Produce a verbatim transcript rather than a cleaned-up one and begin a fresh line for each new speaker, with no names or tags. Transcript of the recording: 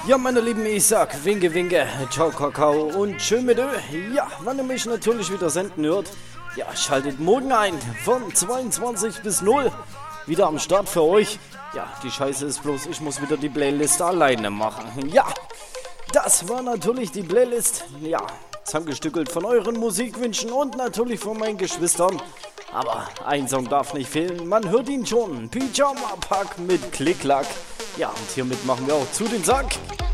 Ja, meine Lieben, ich sag winke, winke, ciao, Kakao und schön mit Ö. Ja, wann ihr mich natürlich wieder senden hört, ja, schaltet morgen ein, von zweiundzwanzig bis null, wieder am Start für euch. Ja, die Scheiße ist bloß, ich muss wieder die Playlist alleine machen. Ja, das war natürlich die Playlist, ja, zusammengestückelt von euren Musikwünschen und natürlich von meinen Geschwistern. Aber ein Song darf nicht fehlen, man hört ihn schon, Pyjama Pack mit Klick-Klack. Ja, und hiermit machen wir auch zu den Sack.